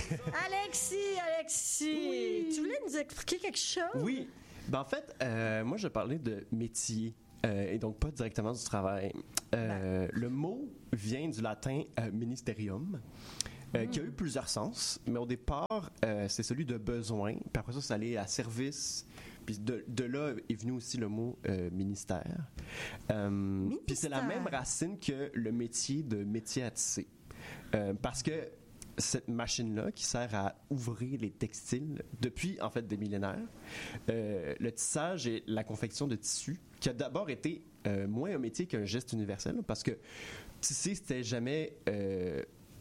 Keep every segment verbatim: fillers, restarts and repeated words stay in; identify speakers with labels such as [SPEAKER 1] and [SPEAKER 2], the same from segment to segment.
[SPEAKER 1] Alexis, Alexis, oui. Tu voulais nous expliquer quelque chose?
[SPEAKER 2] Oui. Ben, en fait, euh, moi, je parlais de métier. Euh, et donc pas directement du travail. Euh, ben. Le mot vient du latin euh, ministerium, euh, mm. qui a eu plusieurs sens, mais au départ, euh, c'est celui de besoin, puis après ça, ça allait à service, puis de, de là est venu aussi le mot euh, ministère. Euh, puis c'est la même racine que le métier de métier à tisser. Euh, parce que cette machine-là qui sert à ouvrir les textiles depuis, en fait, des millénaires. Euh, le tissage et la confection de tissus, qui a d'abord été euh, moins un métier qu'un geste universel, parce que tisser, c'était jamais euh,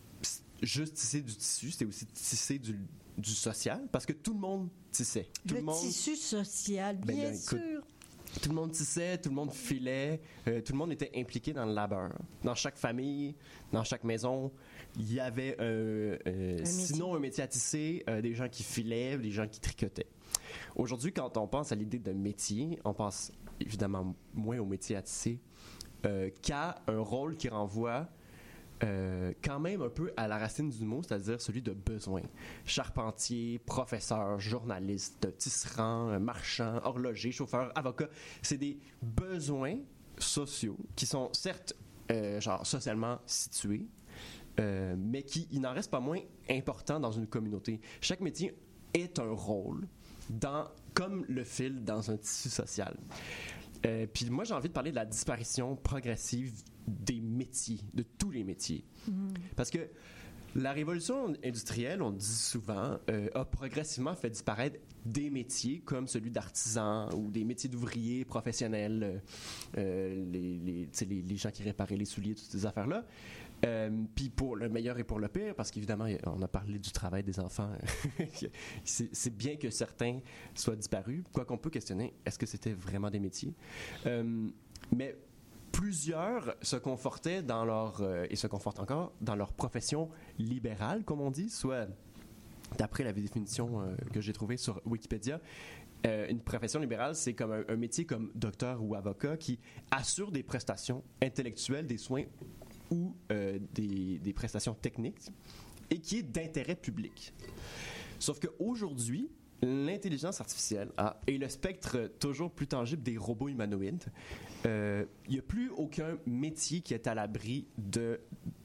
[SPEAKER 2] juste tisser du tissu, c'était aussi tisser du, du social, parce que tout le monde tissait. Tout
[SPEAKER 1] le,
[SPEAKER 2] le monde...
[SPEAKER 1] tissu social, bien ben, là, sûr. Écoute,
[SPEAKER 2] tout le monde tissait, tout le monde filait, euh, tout le monde était impliqué dans le labeur. Dans chaque famille, dans chaque maison, il y avait euh, euh, un sinon un métier à tisser, euh, des gens qui filaient, des gens qui tricotaient. Aujourd'hui, quand on pense à l'idée de métier, on pense évidemment moins au métier à tisser euh, qu'à un rôle qui renvoie Euh, quand même un peu à la racine du mot, c'est-à-dire celui de besoin. Charpentier, professeur, journaliste, tisserand, marchand, horloger, chauffeur, avocat, c'est des besoins sociaux qui sont certes euh, genre socialement situés, euh, mais qui il n'en reste pas moins importants dans une communauté. Chaque métier est un rôle dans, comme le fil dans un tissu social. Euh, puis moi, j'ai envie de parler de la disparition progressive des métiers, de tous les métiers. Mmh. Parce que la révolution industrielle, on dit souvent, euh, a progressivement fait disparaître des métiers comme celui d'artisan ou des métiers d'ouvriers professionnels, euh, les, les, les, les gens qui réparaient les souliers, toutes ces affaires-là. Euh, puis pour le meilleur et pour le pire, parce qu'évidemment, on a parlé du travail des enfants. c'est, c'est bien que certains soient disparus, quoi qu'on peut questionner, est-ce que c'était vraiment des métiers? Euh, mais plusieurs se confortaient dans leur, euh, et se confortent encore, dans leur profession libérale, comme on dit, soit, d'après la définition euh, que j'ai trouvée sur Wikipédia, euh, une profession libérale, c'est comme un, un métier comme docteur ou avocat qui assure des prestations intellectuelles, des soins ou euh, des, des prestations techniques et qui est d'intérêt public. Sauf qu'aujourd'hui, l'intelligence artificielle ah, et le spectre toujours plus tangible des robots humanoïdes, il euh, n'y a plus aucun métier qui est à l'abri de,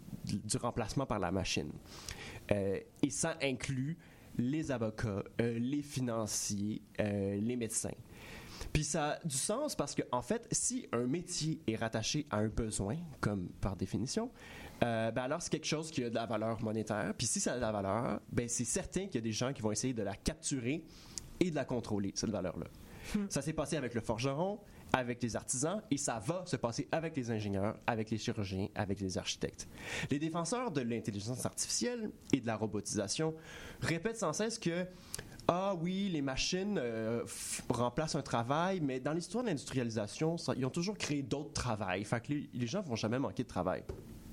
[SPEAKER 2] du remplacement par la machine. Euh, et ça inclut les avocats, euh, les financiers, euh, les médecins. Puis ça a du sens parce que, en fait, si un métier est rattaché à un besoin, comme par définition, euh, ben alors c'est quelque chose qui a de la valeur monétaire. Puis si ça a de la valeur, ben c'est certain qu'il y a des gens qui vont essayer de la capturer et de la contrôler, cette valeur-là. Hmm. Ça s'est passé avec le forgeron, avec les artisans, et ça va se passer avec les ingénieurs, avec les chirurgiens, avec les architectes. Les défenseurs de l'intelligence artificielle et de la robotisation répètent sans cesse que ah oui, les machines euh, f- remplacent un travail, mais dans l'histoire de l'industrialisation, ça, ils ont toujours créé d'autres travails. Fait que les, les gens ne vont jamais manquer de travail.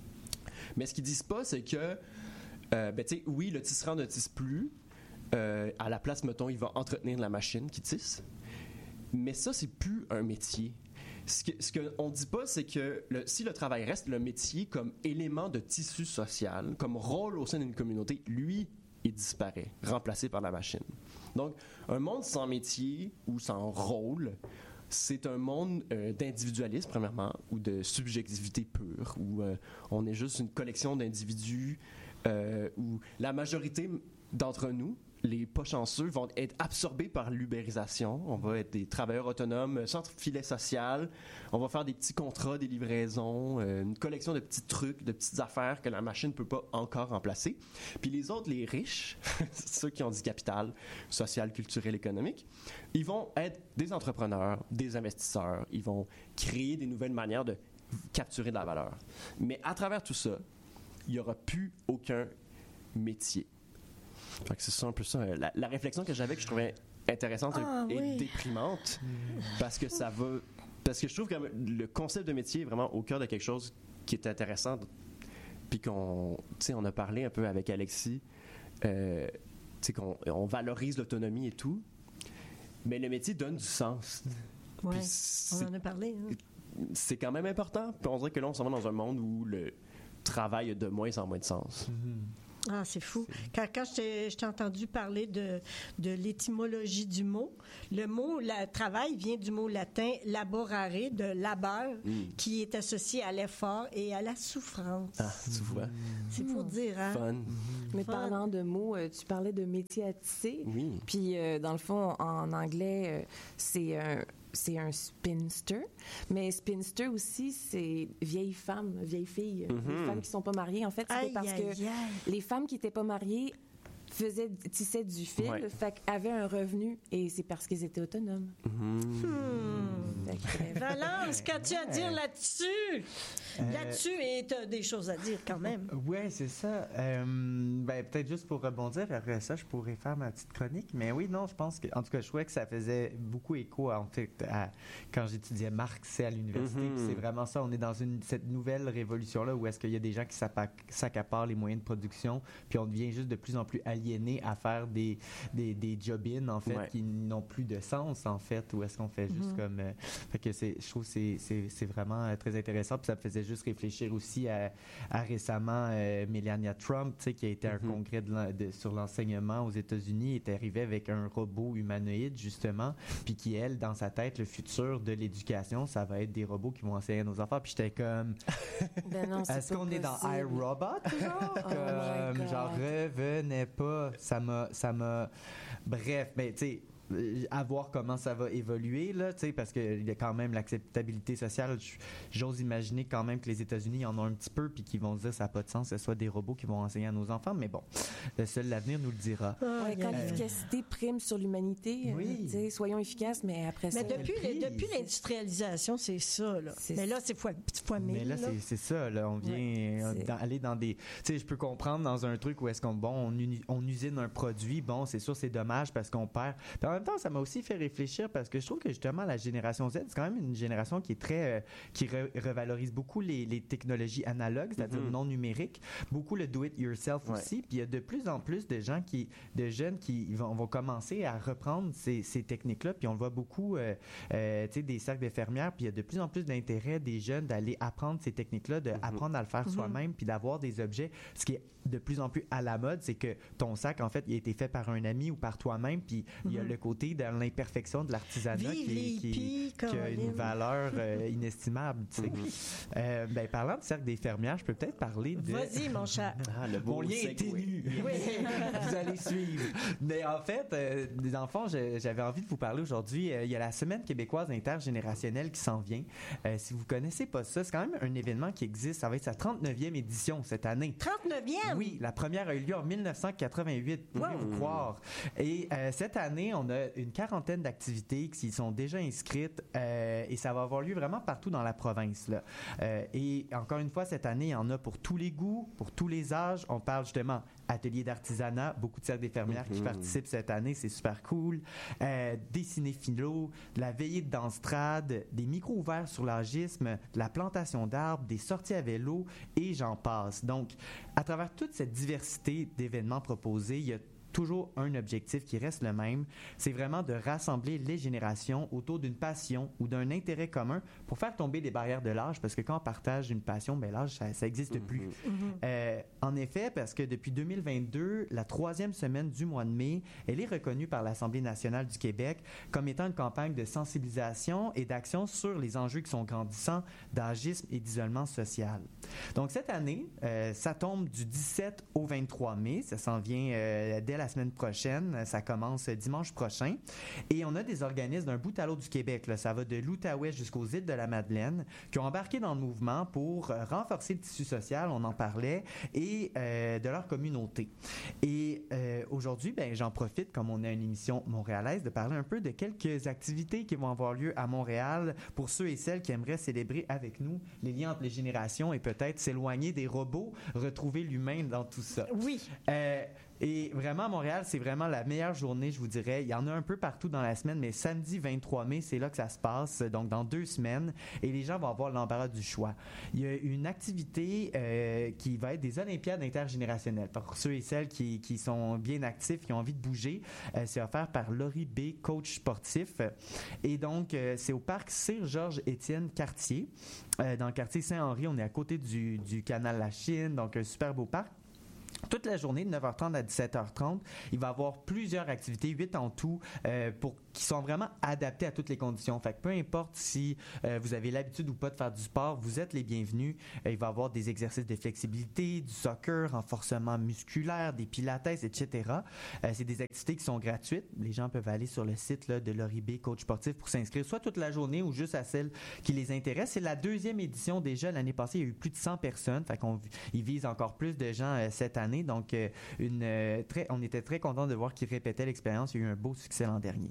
[SPEAKER 2] Mais ce qu'ils disent pas, c'est que, euh, ben, tu sais, oui, le tisserand ne tisse plus. Euh, à la place, mettons, il va entretenir la machine qui tisse. Mais ça, c'est plus un métier. Ce, que, ce qu'on ne dit pas, c'est que le, si le travail reste, le métier comme élément de tissu social, comme rôle au sein d'une communauté, lui, il disparaît, remplacé par la machine. Donc, un monde sans métier ou sans rôle, c'est un monde euh, d'individualisme, premièrement, ou de subjectivité pure, où euh, on est juste une collection d'individus, euh, où la majorité d'entre nous, les pas chanceux, vont être absorbés par l'ubérisation. On va être des travailleurs autonomes, sans filet social. On va faire des petits contrats, des livraisons, euh, une collection de petits trucs, de petites affaires que la machine ne peut pas encore remplacer. Puis les autres, les riches, ceux qui ont du capital social, culturel, économique, ils vont être des entrepreneurs, des investisseurs. Ils vont créer des nouvelles manières de capturer de la valeur. Mais à travers tout ça, il n'y aura plus aucun métier. Fait que c'est ça un peu ça. La, la réflexion que j'avais que je trouvais intéressante
[SPEAKER 1] ah,
[SPEAKER 2] et
[SPEAKER 1] oui.
[SPEAKER 2] déprimante parce que ça va... Parce que je trouve que le concept de métier est vraiment au cœur de quelque chose qui est intéressant puis qu'on... Tu sais, on a parlé un peu avec Alexis, euh, tu sais, qu'on on valorise l'autonomie et tout, mais le métier donne du sens.
[SPEAKER 1] Oui, on en a parlé. Hein.
[SPEAKER 2] C'est quand même important. Puis on dirait que là, on s'en va dans un monde où le travail a de moins en moins de sens.
[SPEAKER 3] Mm-hmm.
[SPEAKER 1] Ah, c'est fou. Quand, quand je t'ai, je t'ai entendu parler de, de l'étymologie du mot, le mot la, travail vient du mot latin laborare, de labeur, mm. qui est associé à l'effort et à la souffrance.
[SPEAKER 2] Ah, tu vois.
[SPEAKER 1] C'est pour dire, hein?
[SPEAKER 2] Fun.
[SPEAKER 3] Mais
[SPEAKER 1] Fun.
[SPEAKER 3] Parlant de mots, euh, tu parlais de métier à tisser.
[SPEAKER 2] Oui.
[SPEAKER 3] Puis, euh, dans le fond, en anglais, euh, c'est un... c'est un spinster, mais spinster aussi, c'est vieille femme, vieille fille, mm-hmm. les femmes qui sont pas mariées. En fait, c'était
[SPEAKER 1] aïe,
[SPEAKER 3] parce
[SPEAKER 1] aïe,
[SPEAKER 3] que
[SPEAKER 1] aïe.
[SPEAKER 3] les femmes qui étaient pas mariées faisaient, tissaient du fil,
[SPEAKER 2] ouais.
[SPEAKER 3] fait qu'avaient un revenu, et c'est parce qu'ils étaient autonomes.
[SPEAKER 2] Mm-hmm.
[SPEAKER 1] Hmm.
[SPEAKER 3] Fait que,
[SPEAKER 1] Valence, qu'as-tu à dire là-dessus?
[SPEAKER 4] Euh,
[SPEAKER 1] Là-dessus, et t'as des choses à dire quand même.
[SPEAKER 4] Oui, c'est ça. Euh, ben, peut-être juste pour rebondir, après ça, je pourrais faire ma petite chronique. Mais oui, non, je pense que, en tout cas, je trouvais que ça faisait beaucoup écho à, en fait, à quand j'étudiais Marx à l'université.
[SPEAKER 2] Mm-hmm.
[SPEAKER 4] C'est vraiment ça. On est dans une, cette nouvelle révolution-là où est-ce qu'il y a des gens qui s'accaparent les moyens de production, puis on devient juste de plus en plus aliénés à faire des, des, des job-in, en fait,
[SPEAKER 2] ouais.
[SPEAKER 4] qui n'ont plus de sens, en fait, ou est-ce qu'on fait juste mm-hmm. comme... Euh, fait que c'est, je trouve que c'est, c'est, c'est vraiment euh, très intéressant, puis ça me faisait juste réfléchir aussi à, à récemment euh, Melania Trump, tu sais, qui a été à un mm-hmm. congrès de, de, sur l'enseignement aux États-Unis, est arrivée avec un robot humanoïde, justement, puis qui, elle, dans sa tête, le futur de l'éducation, ça va être des robots qui vont enseigner à nos enfants, puis j'étais comme...
[SPEAKER 3] ben non,
[SPEAKER 4] est-ce qu'on est dans iRobot, toujours?
[SPEAKER 3] Oh
[SPEAKER 4] comme, genre, revenez pas, ça m'a... Ça m'a... Bref, mais tu sais... à voir comment ça va évoluer, là, tu sais, parce qu'il y a quand même l'acceptabilité sociale. J'ose imaginer quand même que les États-Unis en ont un petit peu, puis qu'ils vont se dire que ça n'a pas de sens que ce soit des robots qui vont enseigner à nos enfants, mais bon, le seul l'avenir nous le dira.
[SPEAKER 3] Ouais, quand euh, l'efficacité prime sur l'humanité, oui. tu sais, soyons efficaces, mais après
[SPEAKER 1] mais
[SPEAKER 3] ça...
[SPEAKER 1] Depuis, le, depuis l'industrialisation, c'est ça, là. C'est mais là, c'est fois, fois mille.
[SPEAKER 4] Mais là, là. C'est, c'est ça, là, on vient ouais, dans, aller dans des... Tu sais, je peux comprendre dans un truc où est-ce qu'on, bon, on, uni, on usine un produit, bon, c'est sûr, c'est dommage parce qu'on perd... Puis en même temps, ça m'a aussi fait réfléchir parce que je trouve que justement la génération Z, c'est quand même une génération qui est très, euh, qui re- revalorise beaucoup les, les technologies analogues, c'est-à-dire mm-hmm. non numériques, beaucoup le do-it-yourself ouais. aussi. Puis il y a de plus en plus de gens qui, de jeunes qui vont, vont commencer à reprendre ces, ces techniques-là. Puis on le voit beaucoup, euh, euh, tu sais, des cercles d'infirmières. Puis il y a de plus en plus d'intérêt des jeunes d'aller apprendre ces techniques-là, d'apprendre mm-hmm. à le faire mm-hmm. soi-même, puis d'avoir des objets. Ce qui est de plus en plus à la mode, c'est que ton sac, en fait, il a été fait par un ami ou par toi-même, puis mm-hmm. il y a le côté de l'imperfection de l'artisanat
[SPEAKER 1] Vive
[SPEAKER 4] qui, qui,
[SPEAKER 1] hippies,
[SPEAKER 4] qui a une valeur euh, inestimable, tu sais. Mm-hmm. euh, ben, parlant du cercle des fermières, je peux peut-être parler de...
[SPEAKER 1] Vas-y, mon chat.
[SPEAKER 4] Ah, le bon lien est ténu. Oui. Vous allez suivre. Mais en fait, euh, des enfants, je, j'avais envie de vous parler aujourd'hui. Euh, il y a la Semaine québécoise intergénérationnelle qui s'en vient. Euh, si vous connaissez pas ça, c'est quand même un événement qui existe. Ça va être sa trente-neuvième édition cette année.
[SPEAKER 1] trente-neuvième?
[SPEAKER 4] Oui, la première a eu lieu en dix-neuf cent quatre-vingt-huit, pouvez-vous wow. croire. Et euh, cette année, on a une quarantaine d'activités qui sont déjà inscrites euh, et ça va avoir lieu vraiment partout dans la province, là. Euh, et encore une fois, cette année, il y en a pour tous les goûts, pour tous les âges. On parle justement ateliers d'artisanat, beaucoup de cercles des fermières mm-hmm. qui participent cette année, c'est super cool. Euh, des ciné-philo, de la veillée de danse-trad, des micros ouverts sur l'agisme, de la plantation d'arbres, des sorties à vélo et j'en passe. Donc, à travers toute cette diversité d'événements proposés, il y a toujours un objectif qui reste le même, c'est vraiment de rassembler les générations autour d'une passion ou d'un intérêt commun pour faire tomber les barrières de l'âge, parce que quand on partage une passion, ben l'âge, ça n'existe mm-hmm. plus. Mm-hmm. Euh, en effet, parce que depuis deux mille vingt-deux, la troisième semaine du mois de mai, elle est reconnue par l'Assemblée nationale du Québec comme étant une campagne de sensibilisation et d'action sur les enjeux qui sont grandissants d'agisme et d'isolement social. Donc cette année, euh, ça tombe du dix-sept au vingt-trois mai, ça s'en vient euh, dès la semaine prochaine. Ça commence dimanche prochain. Et on a des organismes d'un bout à l'autre du Québec. Là. Ça va de l'Outaouais jusqu'aux îles de la Madeleine qui ont embarqué dans le mouvement pour euh, renforcer le tissu social, on en parlait, et euh, de leur communauté. Et euh, aujourd'hui, ben, j'en profite, comme on a une émission montréalaise, de parler un peu de quelques activités qui vont avoir lieu à Montréal pour ceux et celles qui aimeraient célébrer avec nous les liens entre les générations et peut-être s'éloigner des robots, retrouver l'humain dans tout ça.
[SPEAKER 1] Oui.
[SPEAKER 4] Euh, Et vraiment, à Montréal, c'est vraiment la meilleure journée, je vous dirais. Il y en a un peu partout dans la semaine, mais samedi vingt-trois mai, c'est là que ça se passe, donc dans deux semaines. Et les gens vont avoir l'embarras du choix. Il y a une activité euh, qui va être des Olympiades intergénérationnelles. Pour ceux et celles qui, qui sont bien actifs, qui ont envie de bouger, euh, c'est offert par Laurie B, coach sportif. Et donc, euh, c'est au parc Sir-Georges-Étienne-Cartier. Euh, dans le quartier Saint-Henri, on est à côté du, du canal La Chine, donc un super beau parc. toute la journée de neuf heures trente à dix-sept heures trente. Il va y avoir plusieurs activités, huit en tout, euh, pour, qui sont vraiment adaptées à toutes les conditions. Fait que peu importe si euh, vous avez l'habitude ou pas de faire du sport, vous êtes les bienvenus. Euh, il va y avoir des exercices de flexibilité, du soccer, renforcement musculaire, des pilates, et cetera. Euh, c'est des activités qui sont gratuites. Les gens peuvent aller sur le site là, de l'Oribé Coach Sportif pour s'inscrire, soit toute la journée ou juste à celles qui les intéressent. C'est la deuxième édition déjà. L'année passée, il y a eu plus de cent personnes. Fait qu'on ils visent encore plus de gens euh, cette année. Donc, euh, une, euh, très, on était très contents de voir qu'ils répétaient l'expérience. Il y a eu un beau succès l'an dernier.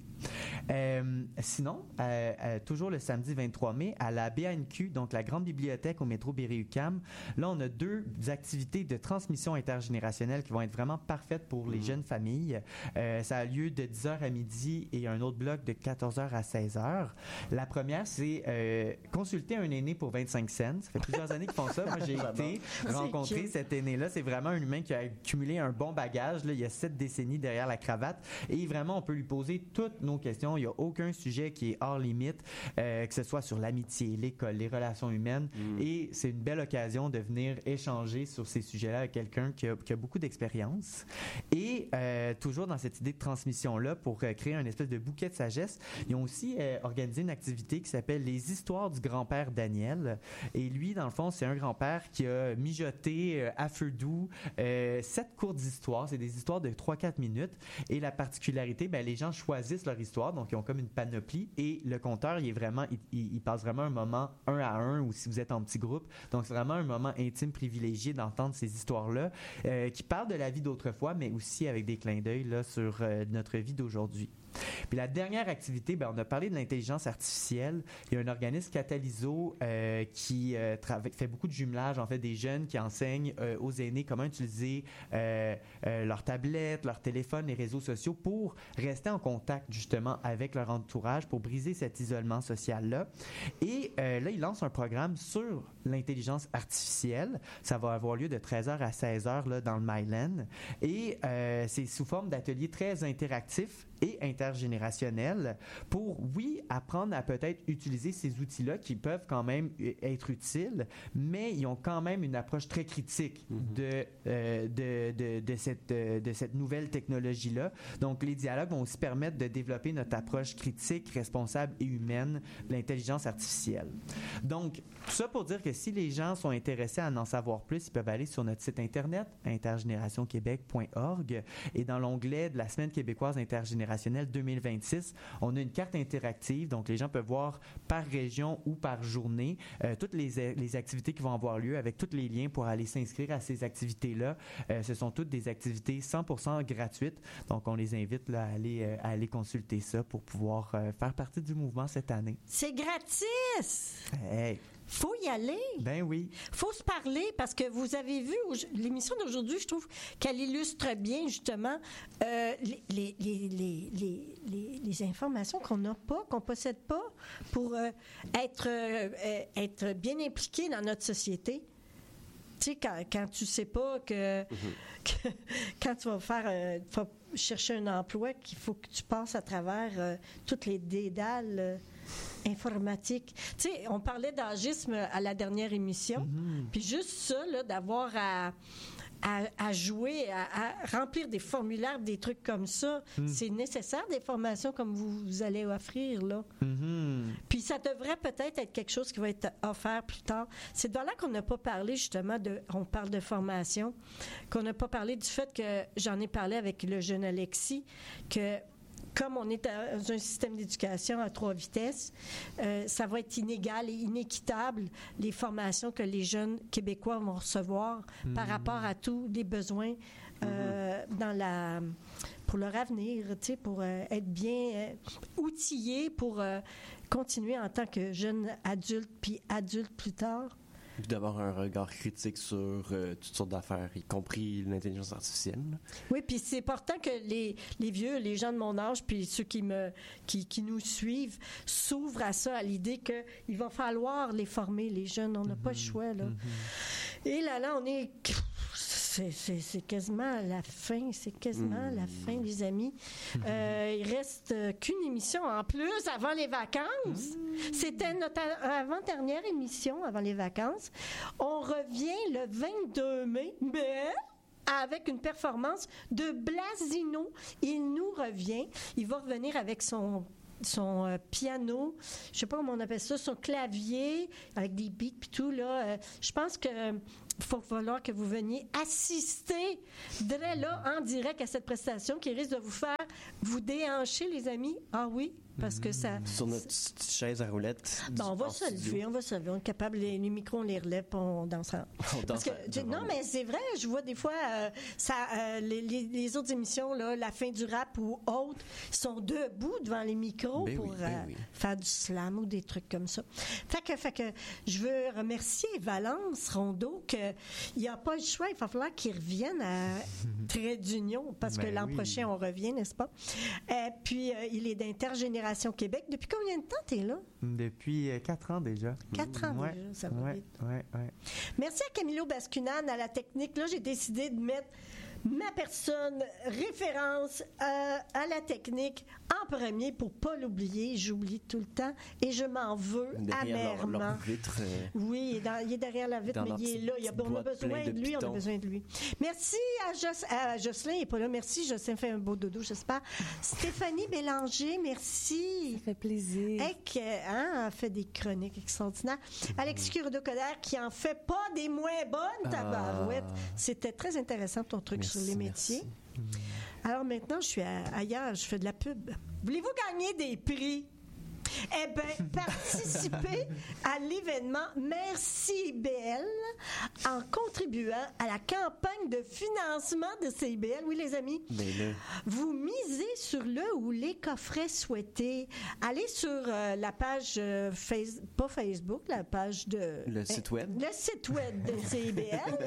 [SPEAKER 4] Euh, sinon, euh, euh, toujours le samedi vingt-trois mai, à la B A N Q, donc la grande bibliothèque au métro Berry-UQAM, là, on a deux activités de transmission intergénérationnelle qui vont être vraiment parfaites pour les mmh. jeunes familles. Euh, ça a lieu de dix heures à midi et un autre bloc de quatorze heures à seize heures. La première, c'est euh, consulter un aîné pour vingt-cinq cents. Ça fait plusieurs années qu'ils font ça. Moi, j'ai été rencontrer cet aîné-là. C'est vraiment un humain qui a accumulé un bon bagage. Là, il y a sept décennies derrière la cravate. Et vraiment, on peut lui poser toutes nos questions. Il n'y a aucun sujet qui est hors limite, euh, que ce soit sur l'amitié, l'école, les relations humaines. Mm. Et c'est une belle occasion de venir échanger sur ces sujets-là avec quelqu'un qui a, qui a beaucoup d'expérience. Et euh, toujours dans cette idée de transmission-là, pour euh, créer un espèce de bouquet de sagesse, ils ont aussi euh, organisé une activité qui s'appelle Les histoires du grand-père Daniel. Et lui, dans le fond, c'est un grand-père qui a mijoté euh, à feu doux euh, sept courtes histoires. C'est des histoires de trois à quatre minutes. Et la particularité, ben, les gens choisissent leur histoire, donc ils ont comme une panoplie. Et le conteur, il est vraiment, il, il, il passe vraiment un moment un à un, ou si vous êtes en petit groupe. Donc c'est vraiment un moment intime, privilégié d'entendre ces histoires-là, euh, qui parlent de la vie d'autrefois, mais aussi avec des clins d'œil là, sur euh, notre vie d'aujourd'hui. Puis la dernière activité, ben, on a parlé de l'intelligence artificielle. Il y a un organisme Catalyso euh, qui euh, trava- fait beaucoup de jumelage, en fait, des jeunes qui enseignent euh, aux aînés comment utiliser euh, euh, leurs tablettes, leurs téléphones, les réseaux sociaux pour rester en contact justement avec leur entourage, pour briser cet isolement social-là. Et euh, là, ils lancent un programme sur l'intelligence artificielle. Ça va avoir lieu de treize heures à seize heures là, dans le Myland. Et euh, c'est sous forme d'ateliers très interactifs et intergénérationnel pour, oui, apprendre à peut-être utiliser ces outils-là qui peuvent quand même être utiles, mais ils ont quand même une approche très critique mm-hmm. de, euh, de, de, de, cette, de, de cette nouvelle technologie-là. Donc, les dialogues vont aussi permettre de développer notre approche critique, responsable et humaine de l'intelligence artificielle. Donc, tout ça pour dire que si les gens sont intéressés à en savoir plus, ils peuvent aller sur notre site internet, intergénération québec point org, et dans l'onglet de la Semaine québécoise intergénérationnelle deux mille vingt-six, on a une carte interactive, donc les gens peuvent voir par région ou par journée euh, toutes les, les activités qui vont avoir lieu, avec tous les liens pour aller s'inscrire à ces activités-là. Euh, ce sont toutes des activités cent pour cent gratuites, donc on les invite là, à, aller, euh, à aller consulter ça pour pouvoir euh, faire partie du mouvement cette année.
[SPEAKER 1] C'est gratis!
[SPEAKER 4] Hey!
[SPEAKER 1] Faut y aller.
[SPEAKER 4] Ben oui.
[SPEAKER 1] Faut se parler, parce que vous avez vu l'émission d'aujourd'hui, je trouve qu'elle illustre bien justement euh, les, les, les, les, les, les informations qu'on n'a pas, qu'on possède pas pour euh, être, euh, être bien impliqué dans notre société. Tu sais, quand, quand tu sais pas que, mm-hmm. que quand tu vas faire euh, vas chercher un emploi, qu'il faut que tu passes à travers euh, toutes les dédales euh, informatiques. Tu sais, on parlait d'agisme à la dernière émission, mm-hmm. puis juste ça, là, d'avoir à, à, à jouer, à, à remplir des formulaires, des trucs comme ça, mm. c'est nécessaire, des formations comme vous, vous allez offrir, là. Mm-hmm. Puis ça devrait peut-être être quelque chose qui va être offert plus tard. C'est de là qu'on n'a pas parlé, justement, de, on parle de formation, qu'on n'a pas parlé du fait que, j'en ai parlé avec le jeune Alexis, que comme on est dans un système d'éducation à trois vitesses, euh, ça va être inégal et inéquitable, les formations que les jeunes Québécois vont recevoir mmh. par rapport à tous les besoins euh, mmh. dans la, pour leur avenir, tu sais, pour euh, être bien euh, outillés pour euh, continuer en tant que jeune adulte, puis adulte plus tard.
[SPEAKER 2] D'avoir un regard critique sur euh, toutes sortes d'affaires, y compris l'intelligence artificielle.
[SPEAKER 1] Oui, puis c'est important que les, les vieux, les gens de mon âge, puis ceux qui me qui, qui nous suivent, s'ouvrent à ça, à l'idée qu'il va falloir les former, les jeunes. On n'a mm-hmm. pas le choix, là. Mm-hmm. Et là, là, on est... C'est, c'est, c'est quasiment la fin, c'est quasiment mmh. la fin, les amis. Mmh. Euh, il reste qu'une émission en plus avant les vacances. Mmh. C'était notre avant-dernière émission avant les vacances. On revient le vingt-deux mai, mais avec une performance de Blasino. Il nous revient. Il va revenir avec son son euh, piano, je sais pas comment on appelle ça, son clavier avec des beats puis tout là. Euh, je pense que il faut falloir que vous veniez assister dès là en direct à cette prestation qui risque de vous faire vous déhancher, les amis. Ah oui, parce que ça...
[SPEAKER 2] Sur notre petite chaise à roulettes.
[SPEAKER 1] Bon, on va se lever, on va se lever. On est capable, les, les micros, on les relève, puis on dansera.
[SPEAKER 2] On
[SPEAKER 1] Parce que, je, non, mais c'est vrai, je vois des fois, euh, ça, euh, les, les, les autres émissions, là, la fin du rap ou autres, sont debout devant les micros
[SPEAKER 2] ben
[SPEAKER 1] pour
[SPEAKER 2] oui, ben
[SPEAKER 1] euh,
[SPEAKER 2] oui.
[SPEAKER 1] faire du slam ou des trucs comme ça. Fait que, fait que je veux remercier Valence Rondeau, qu'il n'y a pas le choix, il va falloir qu'il revienne à Trait d'Union, parce
[SPEAKER 4] Ben
[SPEAKER 1] que l'an
[SPEAKER 4] oui.
[SPEAKER 1] prochain, on revient, n'est-ce pas? Et puis, euh, il est d'Intergénération Québec. Depuis combien de temps t'es là?
[SPEAKER 4] Depuis euh, quatre ans déjà.
[SPEAKER 1] Quatre ans
[SPEAKER 4] Ouais,
[SPEAKER 1] déjà, ça va
[SPEAKER 4] ouais,
[SPEAKER 1] vite.
[SPEAKER 4] ouais, ouais.
[SPEAKER 1] Merci à Camilo Bascunan, à la technique. Là, j'ai décidé de mettre ma personne référence euh, à la technique en premier pour pas l'oublier. J'oublie tout le temps et je m'en veux
[SPEAKER 2] Derrière leur,
[SPEAKER 1] amèrement.
[SPEAKER 2] leur vitre. euh,
[SPEAKER 1] Oui, il est, dans- il est derrière la vitre,
[SPEAKER 2] Dans
[SPEAKER 1] mais
[SPEAKER 2] leur
[SPEAKER 1] il est
[SPEAKER 2] petite-
[SPEAKER 1] là. Il y a-
[SPEAKER 2] petite
[SPEAKER 1] on a
[SPEAKER 2] boîte
[SPEAKER 1] besoin
[SPEAKER 2] pleine
[SPEAKER 1] de
[SPEAKER 2] de
[SPEAKER 1] lui, on a
[SPEAKER 2] pitons.
[SPEAKER 1] besoin de lui. Merci à, Jos- à Jocelyn, il n'est pas là. Merci, Jocelyn fait un beau dodo, j'espère. Stéphanie Bélanger, merci.
[SPEAKER 3] Ça fait plaisir.
[SPEAKER 1] Hey, que, hein, elle fait des chroniques extraordinaires. Alex Curdo-Coder qui en fait pas des moins bonnes, tabarouette.
[SPEAKER 2] Ah.
[SPEAKER 1] C'était très intéressant ton truc
[SPEAKER 2] Merci,
[SPEAKER 1] sur les métiers.
[SPEAKER 2] merci.
[SPEAKER 1] Alors maintenant, je suis à- ailleurs, je fais de la pub. Voulez-vous gagner des prix? Eh bien, participez à l'événement Merci I B L en contribuant à la campagne de financement de C I B L. Oui, les amis.
[SPEAKER 2] Ben là,
[SPEAKER 1] Vous misez sur le ou les coffrets souhaités. Allez sur euh, la page, euh, face, pas Facebook, la page de...
[SPEAKER 2] le site web.
[SPEAKER 1] Le site web de C I B L.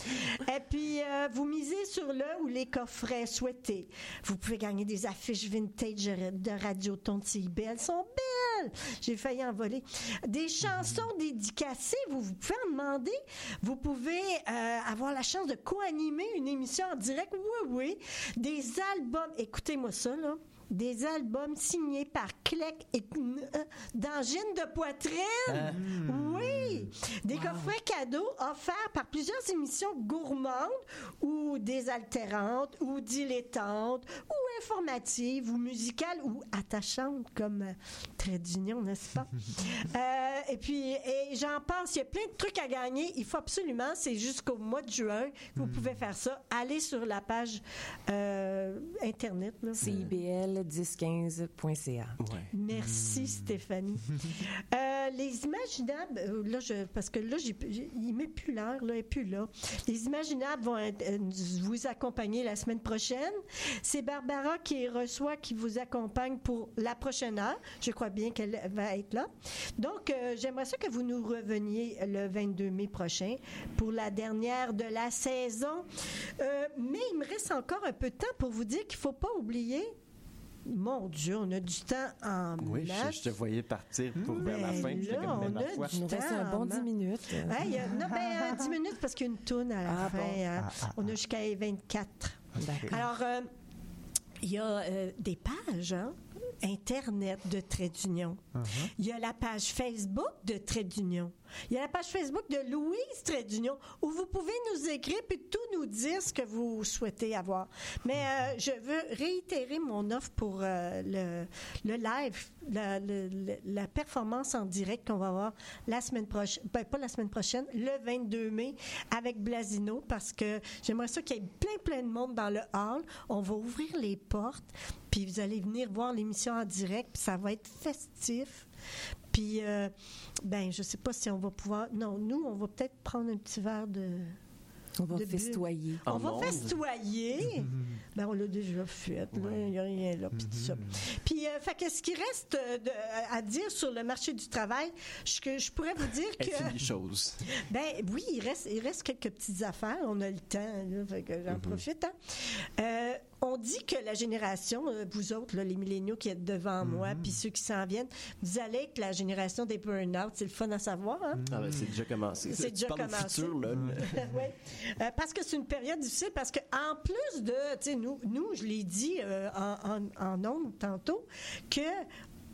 [SPEAKER 1] Et puis, euh, vous misez sur le ou les coffrets souhaités. Vous pouvez gagner des affiches vintage de Radioton de C I B L. Elles sont belles. J'ai failli en voler. Des chansons dédicacées, vous, vous pouvez en demander. Vous pouvez euh, avoir la chance de co-animer une émission en direct. Oui, oui. Des albums. Écoutez-moi ça, là. Des albums signés par Clec et euh, d'Angine de poitrine. Oui. Des coffrets cadeaux offerts par plusieurs émissions gourmandes ou désaltérantes ou dilettantes ou informatives ou musicales ou attachantes comme euh, Trait d'Union, n'est-ce pas? Euh, et puis, et j'en pense, il y a plein de trucs à gagner. Il faut absolument, c'est jusqu'au mois de juin que vous pouvez faire ça. Allez sur la page euh, Internet. Là.
[SPEAKER 3] C I B L dix quinze point C A.
[SPEAKER 2] Ouais.
[SPEAKER 1] Merci, Stéphanie. Euh, les imaginables, euh, là, je, parce que là, j'ai, j'ai- il m'est plus l'heure, là, il n'est plus là. Les imaginables vont être- euh, vous accompagner la semaine prochaine. C'est Barbara qui reçoit, qui vous accompagne pour la prochaine heure. Je crois bien qu'elle va être là. Donc, euh, j'aimerais ça que vous nous reveniez le vingt-deux mai prochain pour la dernière de la saison. Euh, mais il me reste encore un peu de temps pour vous dire qu'il ne faut pas oublier. Mon Dieu, on a du temps en
[SPEAKER 2] Oui, je,
[SPEAKER 1] masse.
[SPEAKER 2] je te voyais partir pour vers la
[SPEAKER 1] Ben
[SPEAKER 2] fin. J'étais
[SPEAKER 1] là,
[SPEAKER 2] comme,
[SPEAKER 1] on
[SPEAKER 2] mais ma
[SPEAKER 1] a
[SPEAKER 2] foi.
[SPEAKER 1] du
[SPEAKER 3] Il nous reste un bon
[SPEAKER 1] Temps,
[SPEAKER 3] dix
[SPEAKER 1] hein.
[SPEAKER 3] minutes.
[SPEAKER 1] Hey, il y a- non, ben, euh, dix minutes parce qu'il y a une toune à la
[SPEAKER 3] Ah,
[SPEAKER 1] fin.
[SPEAKER 3] bon.
[SPEAKER 1] hein.
[SPEAKER 4] Ah, ah,
[SPEAKER 1] On a jusqu'à vingt-quatre.
[SPEAKER 3] D'accord.
[SPEAKER 1] Alors, euh, il y a euh, des pages, hein, Internet de Trait d'Union. Il y a la page Facebook de Trait d'Union. Il y a la page Facebook de Louise Trait d'Union où vous pouvez nous écrire puis tout nous dire ce que vous souhaitez avoir. Mais euh, je veux réitérer mon offre pour euh, le, le live, la, le- le- la performance en direct qu'on va avoir la semaine prochaine, ben, pas la semaine prochaine, le vingt-deux mai avec Blasino parce que j'aimerais ça qu'il y ait plein, plein de monde dans le hall. On va ouvrir les portes puis vous allez venir voir l'émission en direct puis ça va être festif. Puis, euh, ben, je sais pas si on va pouvoir... Non, nous, on va peut-être prendre un petit verre de...
[SPEAKER 3] On va
[SPEAKER 1] de bulle.
[SPEAKER 3] festoyer.
[SPEAKER 1] On
[SPEAKER 2] En
[SPEAKER 1] va
[SPEAKER 2] ondes.
[SPEAKER 1] festoyer. Ben, on l'a déjà fait, là. Il n'y a rien là, puis tout ça. Puis, euh, fait que ce qui reste euh, de- à dire sur le marché du travail, je, que je pourrais vous dire que...
[SPEAKER 2] Infinies choses.
[SPEAKER 1] Ben oui, il reste, il reste quelques petites affaires. On a le temps, là, fait que j'en profite. Hein. Euh, on dit que la génération, euh, vous autres, là, les milléniaux qui êtes devant moi, puis ceux qui s'en viennent, vous allez être la génération des burn-out. C'est le fun à savoir. Hein?
[SPEAKER 2] Ah ben, c'est déjà commencé.
[SPEAKER 1] C'est
[SPEAKER 2] Tu
[SPEAKER 1] déjà
[SPEAKER 2] parles du
[SPEAKER 1] commencé.
[SPEAKER 2] futur, là.
[SPEAKER 1] Oui. Euh, parce que c'est une période difficile, parce que en plus de, tu sais, nous, nous, je l'ai dit euh, en, en, en ondes tantôt, que on,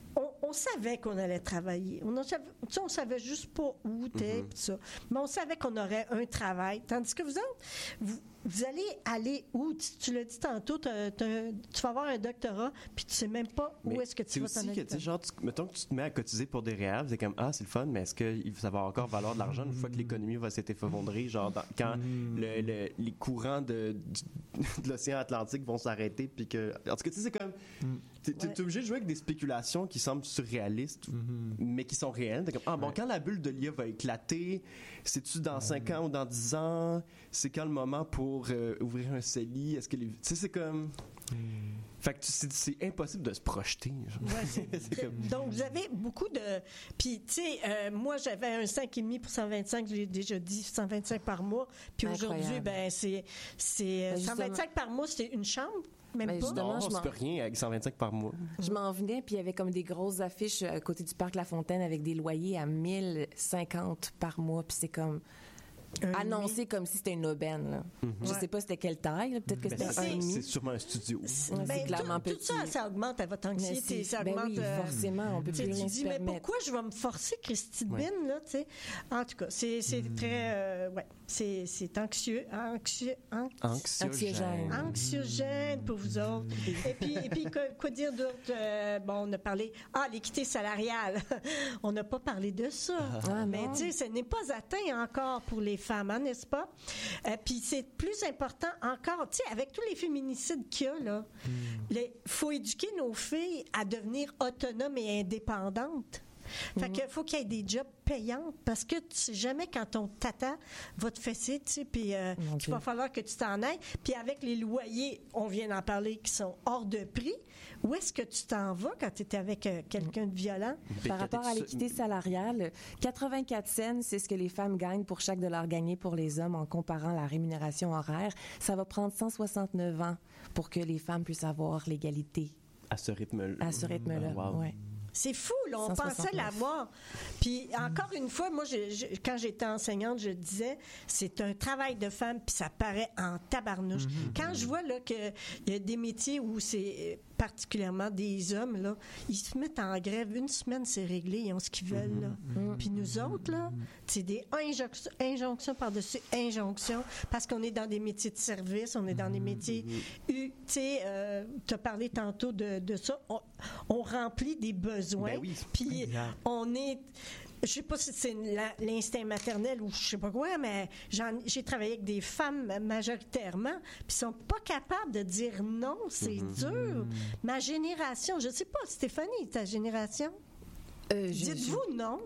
[SPEAKER 1] on savait qu'on allait travailler. On, savait, on savait juste pas où t'es, mm-hmm. pis ça. Mais on savait qu'on aurait un travail. Tandis que vous autres, vous, vous allez aller où? Tu, tu l'as dit tantôt, t'as, t'as, tu vas avoir un doctorat, puis tu sais même pas où
[SPEAKER 2] mais
[SPEAKER 1] est-ce que tu vas t'en aller.
[SPEAKER 2] C'est aussi que, tu sais, genre, tu, mettons que tu te mets à cotiser pour des réhab, c'est comme, ah, c'est le fun, mais est-ce que ça va encore valoir de l'argent une fois que l'économie va s'effondrer? Genre, dans, quand mm. le, le, les courants de, de, de l'océan Atlantique vont s'arrêter, puis que... En tout cas, tu sais, c'est comme... Mm. T'es, t'es ouais. obligé de jouer avec des spéculations qui semblent surréalistes, mm-hmm. mais qui sont réelles. T'es comme, ah, bon, ouais. quand la bulle de l'I A va éclater, c'est-tu dans cinq ans ou dans dix ans? C'est quand le moment pour euh, ouvrir un C E L I? Est-ce que les... Tu sais, c'est comme... Mm. Fait que tu, c'est, c'est impossible de se projeter.
[SPEAKER 1] Ouais, c'est, c'est comme... Donc, vous avez beaucoup de... Puis, tu sais, euh, moi, j'avais un cinq virgule cinq pour cent vingt-cinq, j'ai déjà dit cent vingt-cinq par mois. Puis aujourd'hui, ben c'est, c'est ben, cent vingt-cinq par mois, c'est une chambre. Même ben, pas.
[SPEAKER 2] Non, je peux rien avec cent vingt-cinq par mois.
[SPEAKER 3] Je m'en venais, puis il y avait comme des grosses affiches à côté du parc La Fontaine avec des loyers à mille cinquante par mois, puis c'est comme... Un annoncé demi. Comme si c'était une aubaine. Là. Mm-hmm. Je sais pas c'était quelle taille. Là. Peut-être que c'était
[SPEAKER 2] c'est,
[SPEAKER 3] un demi.
[SPEAKER 2] C'est sûrement un studio.
[SPEAKER 1] C'est, ben, c'est clairement tout, petit. Tout ça, ça augmente à votre anxiété. Ça
[SPEAKER 3] ben
[SPEAKER 1] augmente.
[SPEAKER 3] Oui,
[SPEAKER 1] euh,
[SPEAKER 3] forcément, on peut plus rien
[SPEAKER 1] tu dis, mais pourquoi je vais me forcer, Christine ouais. Bin, là, tu sais? En tout cas, c'est, c'est mm. très... Euh, ouais, c'est, c'est anxieux. Anxieux... An...
[SPEAKER 2] Anxiogène.
[SPEAKER 1] Anxiogène pour vous autres. et puis, et puis quoi, quoi dire d'autre? Euh, bon, on a parlé... Ah, l'équité salariale. On n'a pas parlé de ça. Ah, mais tu sais, ce n'est pas atteint encore pour les femmes, hein, n'est-ce pas? Euh, Puis c'est plus important encore, tu sais, avec tous les féminicides qu'il y a, là, il mm. faut éduquer nos filles à devenir autonomes et indépendantes. Fait qu'il faut qu'il y ait des jobs payants parce que tu sais jamais quand ton tata va te fesser, tu sais, puis euh, il va falloir que tu t'en ailles. Puis avec les loyers, on vient d'en parler, qui sont hors de prix, où est-ce que tu t'en vas quand tu es avec euh, quelqu'un de violent?
[SPEAKER 3] Par rapport à l'équité salariale, quatre-vingt-quatre cents, c'est ce que les femmes gagnent pour chaque dollar gagné pour les hommes en comparant la rémunération horaire. Ça va prendre cent soixante-neuf ans pour que les femmes puissent avoir l'égalité.
[SPEAKER 2] À ce rythme-là.
[SPEAKER 3] À ce rythme-là,
[SPEAKER 2] oh, wow.
[SPEAKER 3] ouais.
[SPEAKER 1] C'est fou, là, on pensait l'avoir. Puis encore une fois, moi, je, je, quand j'étais enseignante, je disais, c'est un travail de femme, puis ça paraît en tabarnouche. Mm-hmm. Quand je vois là qu'il y a des métiers où c'est particulièrement des hommes, là, ils se mettent en grève, une semaine, c'est réglé, ils ont ce qu'ils veulent. Là. Mm-hmm. Puis nous autres, là, c'est des injonctions, injonctions par-dessus injonctions, parce qu'on est dans des métiers de service, on est dans des métiers... Tu sais, euh, tu as parlé tantôt de, de ça, on, on remplit des besoins.
[SPEAKER 2] Ben oui.
[SPEAKER 1] Puis on est, je sais pas si c'est la, l'instinct maternel ou je sais pas quoi, mais j'en, j'ai travaillé avec des femmes majoritairement, puis sont pas capables de dire non, c'est mm-hmm. dur. Ma génération, je sais pas, Stéphanie, ta génération? Euh, je, Dites-vous
[SPEAKER 3] je,
[SPEAKER 1] non?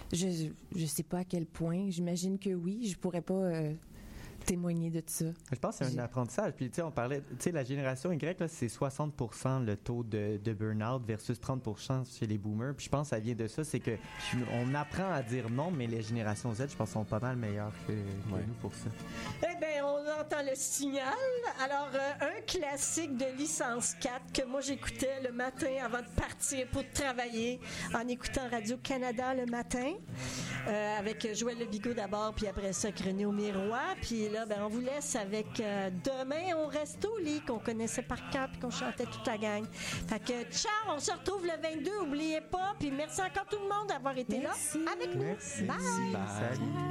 [SPEAKER 3] Je je sais pas à quel point. J'imagine que oui. Je pourrais pas... Euh témoigner de ça.
[SPEAKER 4] Je pense que c'est un apprentissage. Puis, tu sais, on parlait, tu sais, la génération Y, là, c'est soixante pour cent le taux de, de burn-out versus trente pour cent chez les boomers. Puis, je pense que ça vient de ça. C'est que on apprend à dire non, mais les générations Z, je pense, sont pas mal meilleures que, que ouais. nous pour ça.
[SPEAKER 1] Eh bien, on entend le signal. Alors, euh, un classique de licence quatre que moi, j'écoutais le matin avant de partir pour travailler en écoutant Radio-Canada le matin euh, avec Joël Lebigot d'abord, puis après ça, avec René au miroir. Puis là, ben, on vous laisse avec euh, Demain, on reste au lit, qu'on connaissait par cœur puis qu'on chantait toute la gang. Fait que, ciao, on se retrouve le vingt-deux, oubliez pas. Puis merci encore tout le monde d'avoir été merci. Là avec nous.
[SPEAKER 4] Merci.
[SPEAKER 1] Bye.
[SPEAKER 4] Bye. Salut.